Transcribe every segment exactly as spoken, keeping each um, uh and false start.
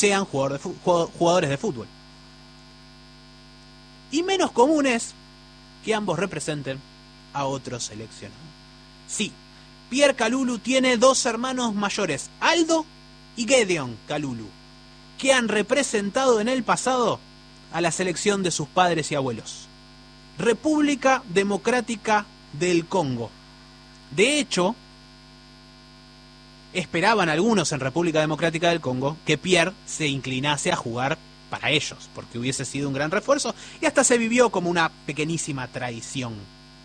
sean jugador de jugadores de fútbol. Y menos común es que ambos representen a otro seleccionado. Sí, Pierre Kalulu tiene dos hermanos mayores, Aldo y Gedeon Kalulu, que han representado en el pasado a la selección de sus padres y abuelos. República Democrática del Congo. De hecho, esperaban algunos en República Democrática del Congo que Pierre se inclinase a jugar para ellos, porque hubiese sido un gran refuerzo, y hasta se vivió como una pequeñísima traición.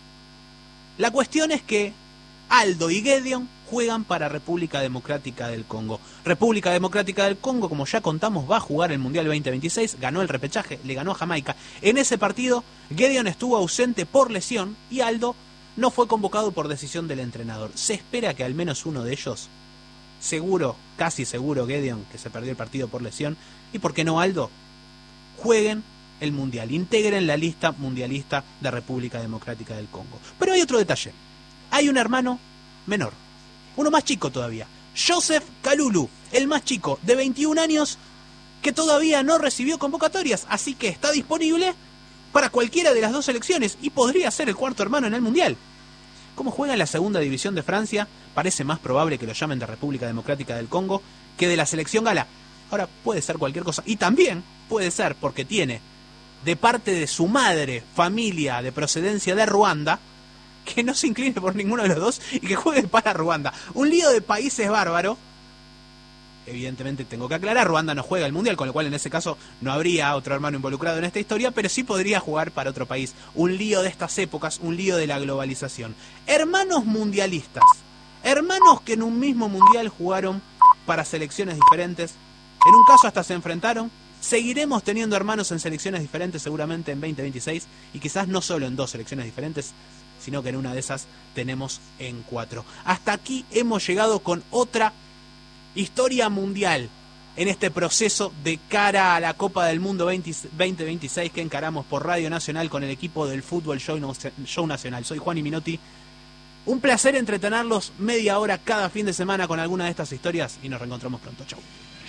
La cuestión es que Aldo y Gedeon juegan para República Democrática del Congo. República Democrática del Congo, como ya contamos, va a jugar el Mundial veinte veintiséis, ganó el repechaje, le ganó a Jamaica. En ese partido, Gedeon estuvo ausente por lesión y Aldo no fue convocado por decisión del entrenador. Se espera que al menos uno de ellos, seguro, casi seguro Gedeon, que se perdió el partido por lesión, y por qué no Aldo, jueguen el Mundial, integren la lista mundialista de República Democrática del Congo. Pero hay otro detalle. Hay un hermano menor, uno más chico todavía, Joseph Kalulu, el más chico, de veintiún años, que todavía no recibió convocatorias, así que está disponible para cualquiera de las dos selecciones y podría ser el cuarto hermano en el Mundial. Como juega en la segunda división de Francia, parece más probable que lo llamen de República Democrática del Congo que de la selección gala. Ahora, puede ser cualquier cosa, y también puede ser porque tiene de parte de su madre familia de procedencia de Ruanda, que no se incline por ninguno de los dos y que juegue para Ruanda. Un lío de países bárbaro. Evidentemente tengo que aclarar, Ruanda no juega el Mundial, con lo cual en ese caso no habría otro hermano involucrado en esta historia, pero sí podría jugar para otro país. Un lío de estas épocas, un lío de la globalización. Hermanos mundialistas, hermanos que en un mismo Mundial jugaron para selecciones diferentes, en un caso hasta se enfrentaron. Seguiremos teniendo hermanos en selecciones diferentes seguramente en veinte veintiséis, y quizás no solo en dos selecciones diferentes, sino que en una de esas tenemos en cuatro. Hasta aquí hemos llegado con otra historia mundial en este proceso de cara a la Copa del Mundo veinte veintiséis que encaramos por Radio Nacional con el equipo del Fútbol Show Nacional. Soy Juan Minotti. Un placer entretenerlos media hora cada fin de semana con alguna de estas historias y nos reencontramos pronto. Chau.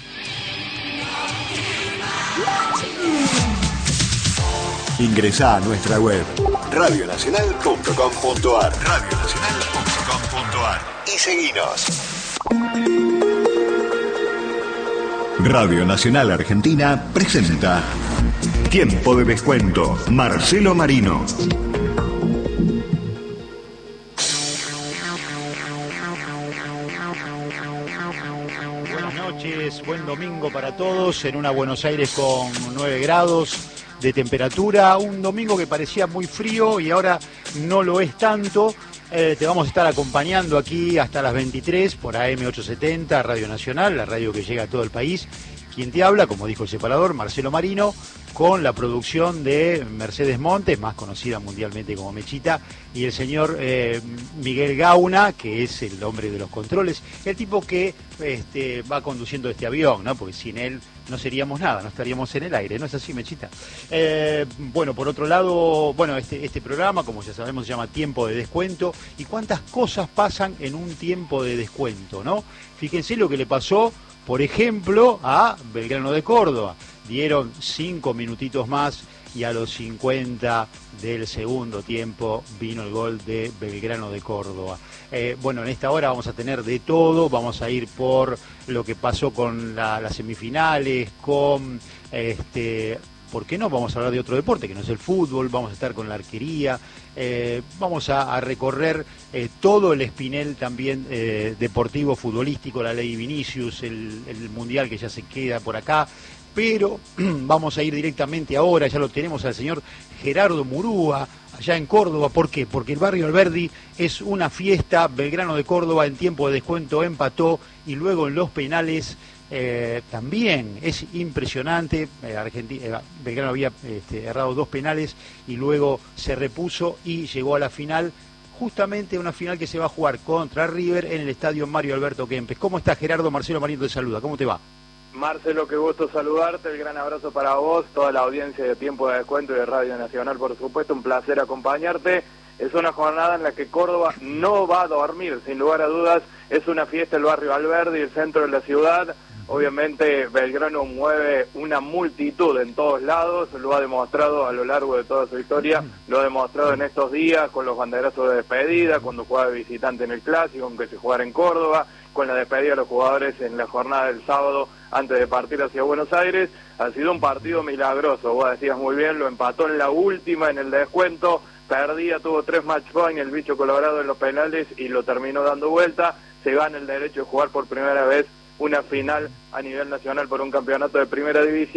Ingresá a nuestra web radio nacional punto com punto ar radio nacional punto com punto ar y seguinos. Radio Nacional Argentina presenta Tiempo de Descuento, Marcelo Marino. Buenas noches, buen domingo para todos en una Buenos Aires con nueve grados de temperatura, un domingo que parecía muy frío y ahora no lo es tanto. Eh, te vamos a estar acompañando aquí hasta las veintitrés por A M ochocientos setenta, Radio Nacional, la radio que llega a todo el país. Quien te habla, como dijo el separador, Marcelo Marino, con la producción de Mercedes Montes, más conocida mundialmente como Mechita, y el señor eh, Miguel Gauna, que es el hombre de los controles, el tipo que este, va conduciendo este avión, ¿no? Porque sin él no seríamos nada, no estaríamos en el aire, ¿no es así, Mechita? Eh, bueno, por otro lado, bueno, este, este programa, como ya sabemos, se llama Tiempo de Descuento, y cuántas cosas pasan en un tiempo de descuento, ¿no? Fíjense lo que le pasó, por ejemplo, a Belgrano de Córdoba. Dieron cinco minutitos más y a los cincuenta del segundo tiempo vino el gol de Belgrano de Córdoba. Eh, bueno, en esta hora vamos a tener de todo, vamos a ir por lo que pasó con la, las semifinales, con, este, ¿por qué no? Vamos a hablar de otro deporte que no es el fútbol, vamos a estar con la arquería, eh, vamos a, a recorrer eh, todo el espinel también eh, deportivo, futbolístico, la ley Vinicius, el, el mundial que ya se queda por acá. Pero vamos a ir directamente ahora, ya lo tenemos al señor Gerardo Murúa, allá en Córdoba. ¿Por qué? Porque el barrio Alberdi es una fiesta. Belgrano de Córdoba en tiempo de descuento empató y luego en los penales eh, también. Es impresionante. Eh, Argentina, eh, Belgrano había este, errado dos penales y luego se repuso y llegó a la final. Justamente una final que se va a jugar contra River en el estadio Mario Alberto Kempes. ¿Cómo está, Gerardo? Marcelo Marino te saluda. ¿Cómo te va? Marcelo, qué gusto saludarte, el gran abrazo para vos, toda la audiencia de Tiempo de Descuento y de Radio Nacional, por supuesto, un placer acompañarte. Es una jornada en la que Córdoba no va a dormir, sin lugar a dudas, es una fiesta el barrio Alberdi, el centro de la ciudad, Obviamente Belgrano mueve una multitud en todos lados, lo ha demostrado a lo largo de toda su historia, lo ha demostrado en estos días con los banderazos de despedida, cuando jugaba de visitante en el Clásico, aunque se jugara en Córdoba, con la despedida de los jugadores en la jornada del sábado antes de partir hacia Buenos Aires. Ha sido un partido milagroso, vos decías muy bien, lo empató en la última, en el descuento, perdía, tuvo tres match points, el bicho colorado en los penales y lo terminó dando vuelta, se gana el derecho de jugar por primera vez una final a nivel nacional por un campeonato de primera división.